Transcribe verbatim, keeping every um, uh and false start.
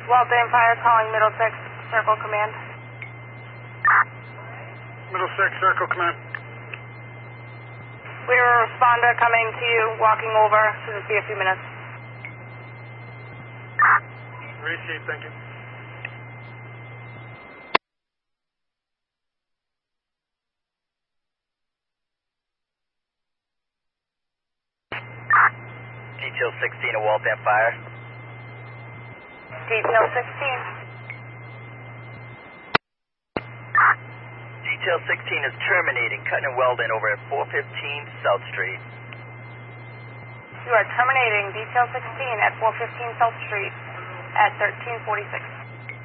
Waltham Fire calling Middlesex Circle Command. Middlesex Circle Command. We have a responder coming to you, walking over. Should just be a few minutes. Receive, thank you. Detail sixteen of Waltham Fire. Detail sixteen. Detail sixteen is terminating Cutting and Weldon over at four fifteen South Street. You are terminating Detail sixteen at four fifteen South Street at thirteen forty-six.